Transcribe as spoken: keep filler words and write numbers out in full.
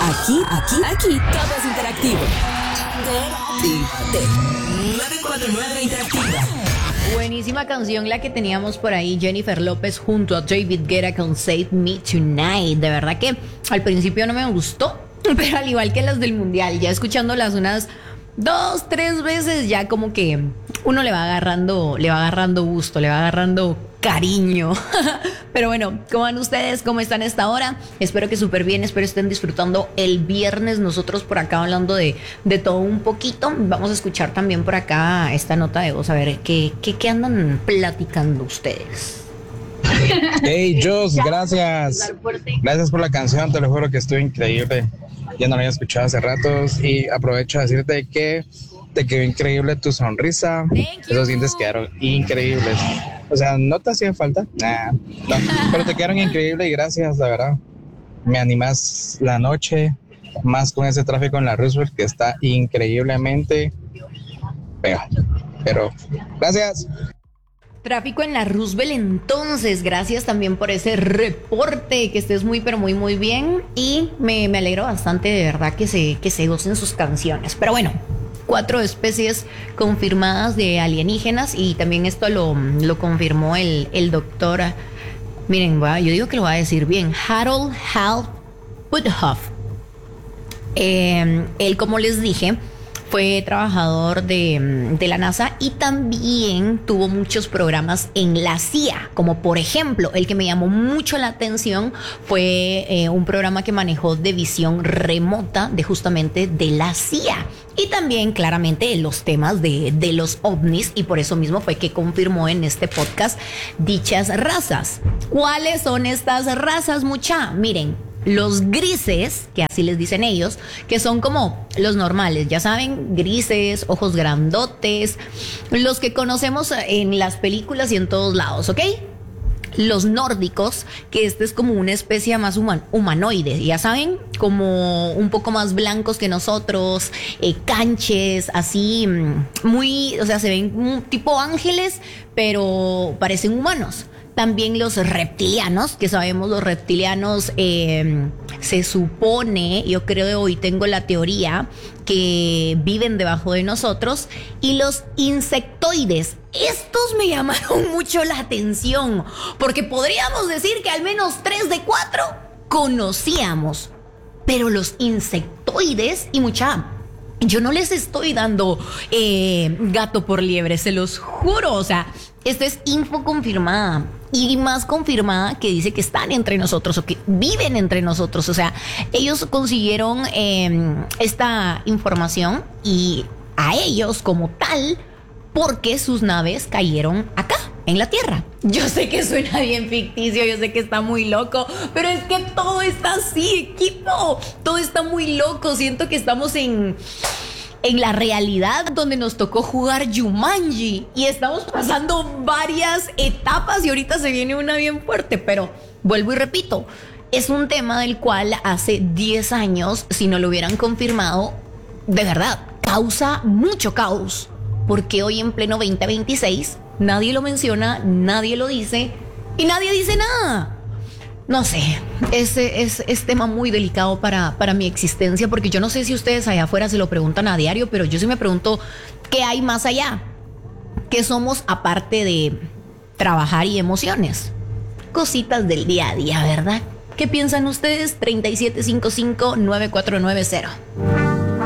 Aquí, aquí, aquí, todo es interactivo. Conéctate. nueve cuatro nueve Interactiva. Buenísima canción la que teníamos por ahí, Jennifer López junto a David Guetta con Save Me Tonight. De verdad que al principio no me gustó, pero al igual que las del Mundial, ya escuchándolas unas dos, tres veces, ya como que uno le va agarrando, le va agarrando gusto, le va agarrando cariño. Pero bueno, ¿cómo van ustedes? ¿Cómo están a esta hora? Espero que súper bien, espero estén disfrutando el viernes. Nosotros por acá hablando de, de todo un poquito. Vamos a escuchar también por acá esta nota de voz, a ver qué, qué, qué andan platicando ustedes. Hey, Jos, gracias. Gracias por la canción, te lo juro que estuvo increíble. Ya no la había escuchado hace ratos y aprovecho a decirte que te quedó increíble tu sonrisa. Esos dientes quedaron increíbles. O sea, ¿no te hacía falta? Nah, no, pero te quedaron increíbles y gracias, la verdad. Me animas la noche, más con ese tráfico en la Roosevelt que está increíblemente feo. Pero, gracias. Tráfico en la Roosevelt, entonces, gracias también por ese reporte, que estés muy, pero muy, muy bien. Y me, me alegro bastante, de verdad, que se, que se gocen sus canciones. Pero bueno, cuatro especies confirmadas de alienígenas y también esto lo, lo confirmó el, el doctor, miren, va, yo digo que lo va a decir bien, Harold Hal Puthoff. Eh, él, como les dije, fue trabajador de, de la NASA y también tuvo muchos programas en la C I A, como por ejemplo, el que me llamó mucho la atención fue eh, un programa que manejó de visión remota de justamente de la C I A. Y también claramente los temas de, de los ovnis, y por eso mismo fue que confirmó en este podcast dichas razas. ¿Cuáles son estas razas, mucha? Miren, los grises, que así les dicen ellos, que son como los normales, ya saben, grises, ojos grandotes, los que conocemos en las películas y en todos lados, ¿ok? Los nórdicos, que este es como una especie más human, humanoide, ya saben, como un poco más blancos que nosotros, eh, canches, así, muy, o sea, se ven tipo ángeles, pero parecen humanos. También los reptilianos, que sabemos los reptilianos eh, se supone, yo creo y tengo la teoría, que viven debajo de nosotros. Y los insectoides, estos me llamaron mucho la atención, porque podríamos decir que al menos tres de cuatro conocíamos. Pero los insectoides, y mucha... yo no les estoy dando eh, gato por liebre, se los juro. O sea, esto es info confirmada y más confirmada, que dice que están entre nosotros o que viven entre nosotros. O sea, ellos consiguieron eh, esta información y a ellos como tal, porque sus naves cayeron acá en la Tierra. Yo sé que suena bien ficticio, yo sé que está muy loco, pero es que todo está así, equipo. Todo está muy loco. Siento que estamos en, en la realidad donde nos tocó jugar Jumanji y estamos pasando varias etapas y ahorita se viene una bien fuerte. Pero vuelvo y repito, es un tema del cual hace diez años, si no lo hubieran confirmado, de verdad, causa mucho caos. Porque hoy en pleno veinte veintiséis nadie lo menciona, nadie lo dice y nadie dice nada. No sé, es, es, es tema muy delicado para, para mi existencia, porque yo no sé si ustedes allá afuera se lo preguntan a diario, pero yo sí me pregunto qué hay más allá, qué somos aparte de trabajar y emociones, cositas del día a día, ¿verdad? ¿Qué piensan ustedes? treinta y siete cincuenta y cinco, noventa y cuatro noventa.